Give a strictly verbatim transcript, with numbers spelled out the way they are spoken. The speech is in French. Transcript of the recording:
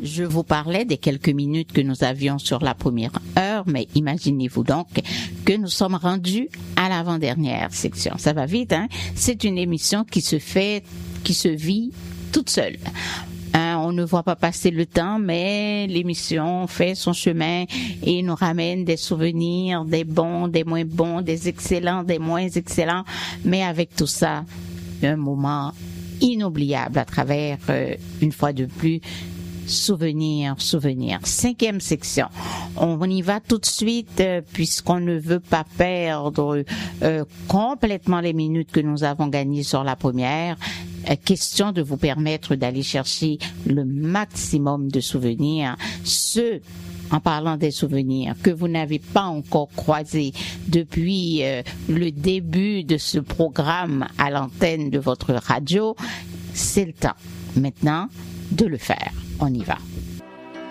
Je vous parlais des quelques minutes que nous avions sur la première heure, mais imaginez-vous donc que nous sommes rendus à l'avant-dernière section. Ça va vite, hein? C'est une émission qui se fait, qui se vit toute seule. Hein, on ne voit pas passer le temps, mais l'émission fait son chemin et nous ramène des souvenirs, des bons, des moins bons, des excellents, des moins excellents. Mais avec tout ça, un moment inoubliable à travers, euh, une fois de plus, Souvenir, souvenir. Cinquième section. On y va tout de suite euh, puisqu'on ne veut pas perdre euh, complètement les minutes que nous avons gagnées sur la première. Euh, question de vous permettre d'aller chercher le maximum de souvenirs. Ceux, en parlant des souvenirs, que vous n'avez pas encore croisés depuis euh, le début de ce programme à l'antenne de votre radio, c'est le temps maintenant de le faire. On y va.